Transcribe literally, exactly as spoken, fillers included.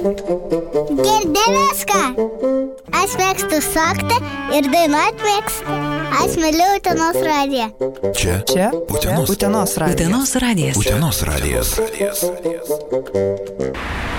Girdi viską. Aš mėgstu šokti ir dainuot mėgstu. Aš myliu Utenos radiją. Čia? Čia? Utenos. Utenos radijas. Utenos radijas. Utenos radijas.